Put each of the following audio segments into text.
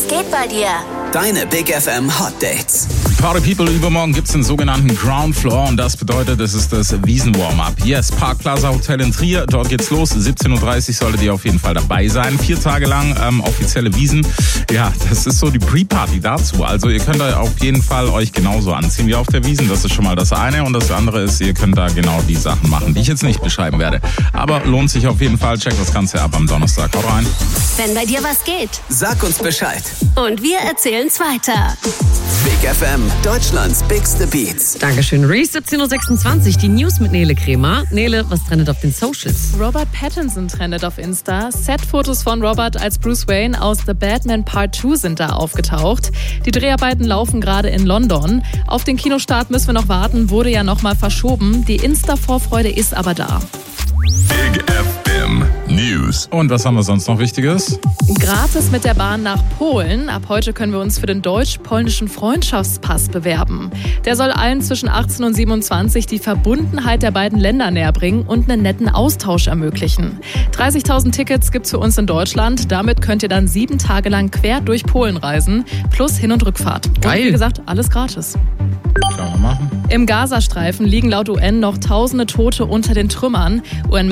geht bei dir? Deine Big FM Hot Dates. Party People, übermorgen gibt es den sogenannten Ground Floor und das bedeutet, es ist das Wiesen-Warm-Up. Yes, Park Plaza Hotel in Trier, dort geht's los. 17.30 Uhr solltet ihr auf jeden Fall dabei sein. 4 Tage lang offizielle Wiesen. Ja, das ist so die Pre-Party dazu. Also ihr könnt da auf jeden Fall euch genauso anziehen wie auf der Wiesen. Das ist schon mal das eine und das andere ist, ihr könnt da genau die Sachen machen, die ich jetzt nicht beschreiben werde. Aber lohnt sich auf jeden Fall. Checkt das Ganze ab am Donnerstag. Haut rein. Wenn bei dir was geht. Sag uns Bescheid. Und wir erzählen's weiter. Big FM, Deutschlands bigste Beats. Dankeschön, Reese. 17.26 Uhr, die News mit Nele Kremer. Nele, was trendet auf den Socials? Robert Pattinson trendet auf Insta. Setfotos von Robert als Bruce Wayne aus The Batman Part 2 sind da aufgetaucht. Die Dreharbeiten laufen gerade in London. Auf den Kinostart müssen wir noch warten, wurde ja nochmal verschoben. Die Insta-Vorfreude ist aber da. Big FM News. Und was haben wir sonst noch Wichtiges? Gratis mit der Bahn nach Polen. Ab heute können wir uns für den deutsch-polnischen Freundschaftspass bewerben. Der soll allen zwischen 18 und 27 die Verbundenheit der beiden Länder näher bringen und einen netten Austausch ermöglichen. 30.000 Tickets gibt's für uns in Deutschland. Damit könnt ihr dann 7 Tage lang quer durch Polen reisen, plus Hin- und Rückfahrt. Geil. Und wie gesagt, alles gratis. Schauen wir machen. Im Gazastreifen liegen laut UN noch tausende Tote unter den Trümmern.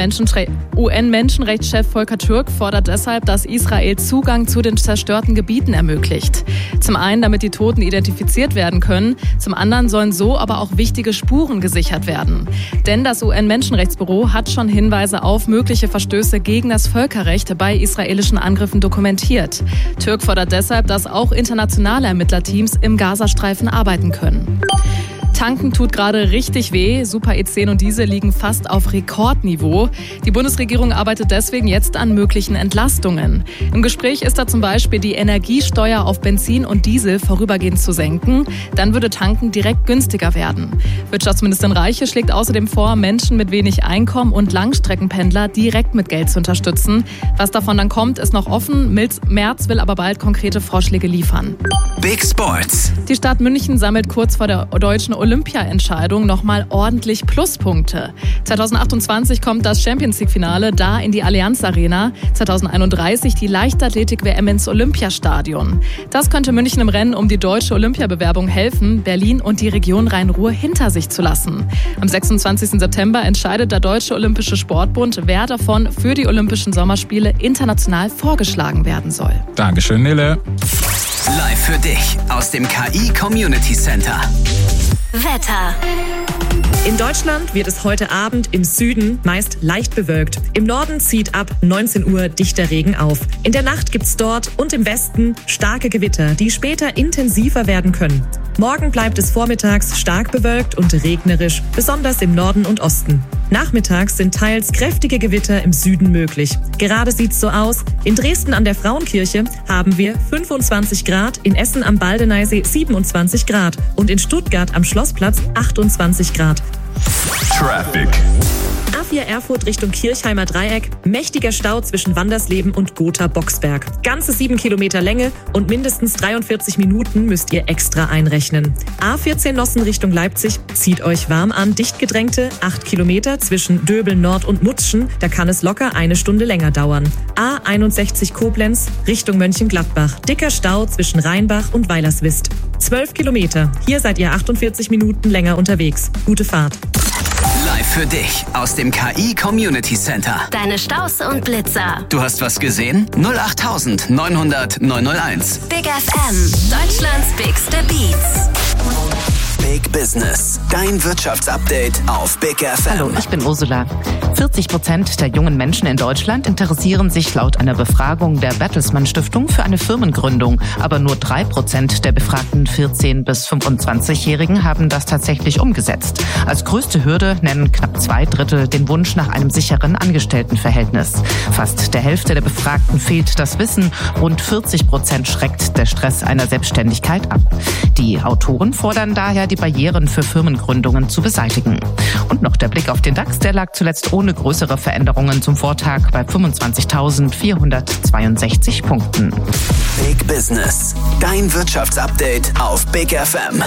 UN-Menschenrechtschef Volker Türk fordert deshalb, dass Israel Zugang zu den zerstörten Gebieten ermöglicht. Zum einen, damit die Toten identifiziert werden können, zum anderen sollen so aber auch wichtige Spuren gesichert werden. Denn das UN-Menschenrechtsbüro hat schon Hinweise auf mögliche Verstöße gegen das Völkerrecht bei israelischen Angriffen dokumentiert. Türk fordert deshalb, dass auch internationale Ermittlerteams im Gazastreifen arbeiten können. Tanken tut gerade richtig weh. Super E10 und Diesel liegen fast auf Rekordniveau. Die Bundesregierung arbeitet deswegen jetzt an möglichen Entlastungen. Im Gespräch ist da zum Beispiel die Energiesteuer auf Benzin und Diesel vorübergehend zu senken. Dann würde Tanken direkt günstiger werden. Wirtschaftsministerin Reiche schlägt außerdem vor, Menschen mit wenig Einkommen und Langstreckenpendler direkt mit Geld zu unterstützen. Was davon dann kommt, ist noch offen. Merz will aber bald konkrete Vorschläge liefern. Big Sports. Die Stadt München sammelt kurz vor der deutschen Olympia-Entscheidung nochmal ordentlich Pluspunkte. 2028 kommt das Champions-League-Finale da in die Allianz Arena. 2031 die Leichtathletik-WM ins Olympiastadion. Das könnte München im Rennen um die deutsche Olympiabewerbung helfen, Berlin und die Region Rhein-Ruhr hinter sich zu lassen. Am 26. September entscheidet der Deutsche Olympische Sportbund, wer davon für die Olympischen Sommerspiele international vorgeschlagen werden soll. Dankeschön, Nele. Live für dich aus dem KI Community Center. Wetter. In Deutschland wird es heute Abend im Süden meist leicht bewölkt. Im Norden zieht ab 19 Uhr dichter Regen auf. In der Nacht gibt's dort und im Westen starke Gewitter, die später intensiver werden können. Morgen bleibt es vormittags stark bewölkt und regnerisch, besonders im Norden und Osten. Nachmittags sind teils kräftige Gewitter im Süden möglich. Gerade sieht's so aus. In Dresden an der Frauenkirche haben wir 25 Grad, in Essen am Baldeneysee 27 Grad und in Stuttgart am Schlossplatz 28 Grad. Traffic. A4 Erfurt Richtung Kirchheimer Dreieck, mächtiger Stau zwischen Wandersleben und Gotha-Boxberg. Ganze 7 Kilometer Länge und mindestens 43 Minuten müsst ihr extra einrechnen. A14 Nossen Richtung Leipzig, zieht euch warm an, dicht gedrängte 8 Kilometer zwischen Döbeln Nord und Mutschen, da kann es locker 1 Stunde länger dauern. A61 Koblenz Richtung Mönchengladbach, dicker Stau zwischen Rheinbach und Weilerswist. 12 Kilometer, hier seid ihr 48 Minuten länger unterwegs. Gute Fahrt. Live für dich aus dem KI Community Center. Deine Staus und Blitzer. Du hast was gesehen? 08900 901. Big FM. Deutschlands bigste Beats. Big Business. Dein Wirtschaftsupdate auf Big FM. Hallo, ich bin Ursula. 40% der jungen Menschen in Deutschland interessieren sich laut einer Befragung der Bertelsmann Stiftung für eine Firmengründung. Aber nur 3% der befragten 14- bis 25-Jährigen haben das tatsächlich umgesetzt. Als größte Hürde nennen knapp 2/3 den Wunsch nach einem sicheren Angestelltenverhältnis. Fast der Hälfte der Befragten fehlt das Wissen. Rund 40% schreckt der Stress einer Selbstständigkeit ab. Die Autoren fordern daher, die Barrieren für Firmengründungen zu beseitigen. Und noch der Blick auf den DAX, der lag zuletzt ohne größere Veränderungen zum Vortag bei 25.462 Punkten. Big Business. Dein Wirtschaftsupdate auf Big FM.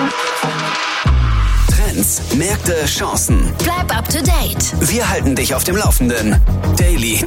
Trends, Märkte, Chancen. Bleib up to date. Wir halten dich auf dem Laufenden. Daily